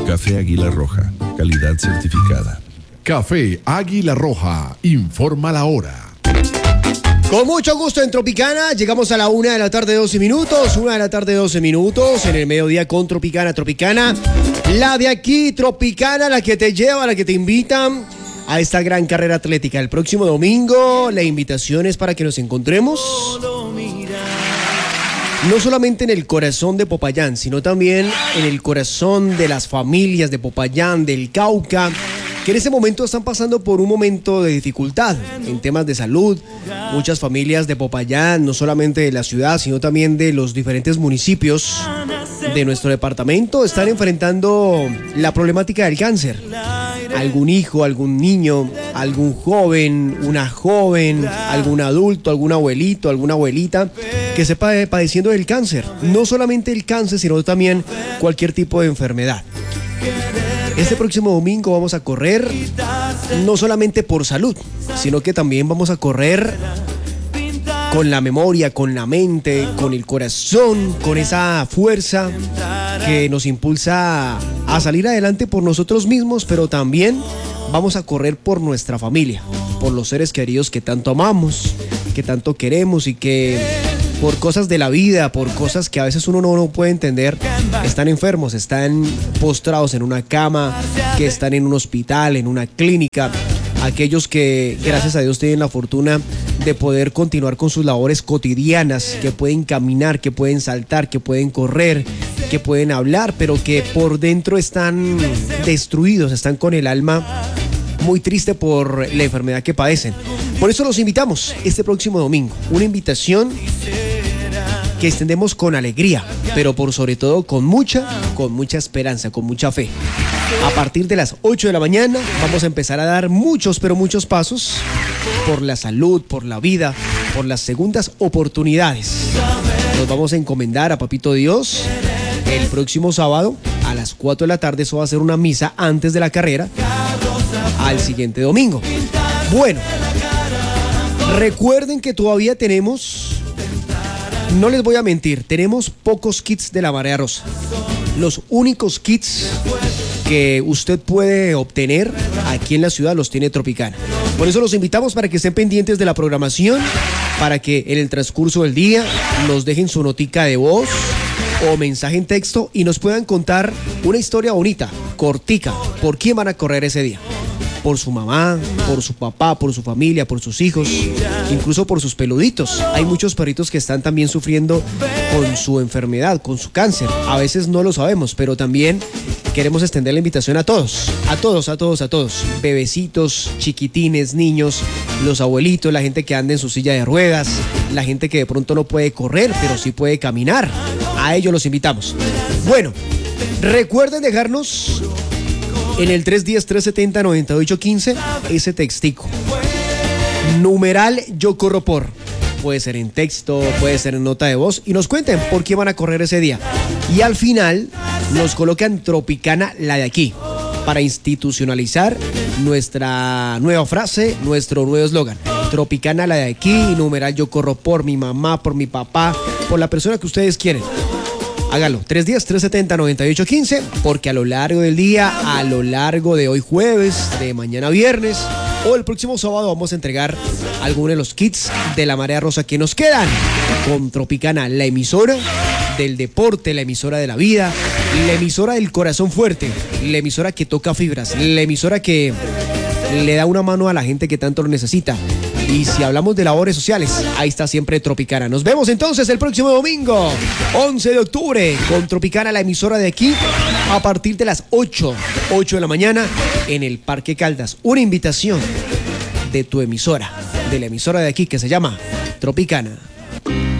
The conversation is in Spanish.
Café Águila Roja, calidad certificada. Café Águila Roja, informa la hora. Con mucho gusto en Tropicana, llegamos a la 1 de la tarde 12 minutos, 1 de la tarde 12 minutos, en el mediodía con Tropicana, la de aquí, Tropicana, la que te lleva, la que te invita a esta gran carrera atlética. El próximo domingo, la invitación es para que nos encontremos no solamente en el corazón de Popayán, sino también en el corazón de las familias de Popayán, del Cauca, que en ese momento están pasando por un momento de dificultad en temas de salud. Muchas familias de Popayán, no solamente de la ciudad, sino también de los diferentes municipios de nuestro departamento, están enfrentando la problemática del cáncer. Algún hijo, algún niño, algún joven, una joven, algún adulto, algún abuelito, alguna abuelita que esté padeciendo del cáncer. No solamente el cáncer, sino también cualquier tipo de enfermedad. Este próximo domingo vamos a correr no solamente por salud, sino que también vamos a correr con la memoria, con la mente, con el corazón, con esa fuerza que nos impulsa a salir adelante por nosotros mismos, pero también vamos a correr por nuestra familia, por los seres queridos que tanto amamos, que tanto queremos y que por cosas de la vida, por cosas que a veces uno no puede entender, están enfermos, están postrados en una cama, que están en un hospital, en una clínica. Aquellos que, gracias a Dios, tienen la fortuna de poder continuar con sus labores cotidianas, que pueden caminar, que pueden saltar, que pueden correr, que pueden hablar, pero que por dentro están destruidos, están con el alma muy triste por la enfermedad que padecen. Por eso los invitamos este próximo domingo, una invitación que extendemos con alegría, pero por sobre todo con mucha esperanza, con mucha fe. A partir de las 8 de la mañana vamos a empezar a dar muchos, pero muchos pasos por la salud, por la vida, por las segundas oportunidades. Nos vamos a encomendar a Papito Dios el próximo sábado a las 4 de la tarde. Eso va a ser una misa antes de la carrera al siguiente domingo. Bueno, recuerden que todavía tenemos, no les voy a mentir, tenemos pocos kits de la Marea Rosa. Los únicos kits que usted puede obtener aquí en la ciudad los tiene Tropicana. Por eso los invitamos para que estén pendientes de la programación, para que en el transcurso del día nos dejen su notica de voz o mensaje en texto y nos puedan contar una historia bonita, cortica, por quién van a correr ese día. Por su mamá, por su papá, por su familia, por sus hijos, incluso por sus peluditos. Hay muchos perritos que están también sufriendo con su enfermedad, con su cáncer. A veces no lo sabemos, pero también queremos extender la invitación a todos. Bebecitos, chiquitines, niños, los abuelitos, la gente que anda en su silla de ruedas, la gente que de pronto no puede correr, pero sí puede caminar. A ellos los invitamos. Bueno, recuerden dejarnos en el 310-370-9815 ese textico. Numeral Yo Corro Por. Puede ser en texto, puede ser en nota de voz. Y nos cuenten por qué van a correr ese día. Y al final nos colocan Tropicana, la de aquí, para institucionalizar nuestra nueva frase, nuestro nuevo eslogan. Tropicana, la de aquí, numeral Yo Corro Por mi mamá, por mi papá, por la persona que ustedes quieren. Hágalo, 310-370-9815, porque a lo largo del día, a lo largo de hoy jueves, de mañana viernes o el próximo sábado vamos a entregar algunos de los kits de la Marea Rosa que nos quedan con Tropicana, la emisora del deporte, la emisora de la vida, la emisora del corazón fuerte, la emisora que toca fibras, la emisora que le da una mano a la gente que tanto lo necesita. Y si hablamos de labores sociales, ahí está siempre Tropicana. Nos vemos entonces el próximo domingo, 11 de octubre, con Tropicana, la emisora de aquí, a partir de las 8 de la mañana, en el Parque Caldas. Una invitación de tu emisora, de la emisora de aquí, que se llama Tropicana.